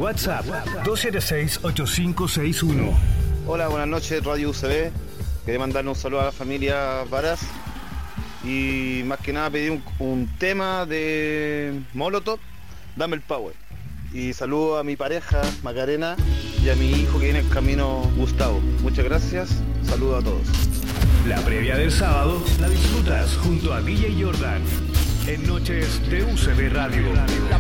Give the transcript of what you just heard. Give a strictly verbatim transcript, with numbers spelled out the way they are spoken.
WhatsApp dos siete seis, ocho cinco seis uno. Hola, buenas noches, Radio U C B. Quería mandarle un saludo a la familia Varas. Y más que nada pedir un, un tema de Molotov, Dame el Power. Y saludo a mi pareja, Macarena, y a mi hijo que viene en camino, Gustavo. Muchas gracias, saludo a todos. La previa del sábado la disfrutas junto a D J Jordan en Noches de U C B Radio.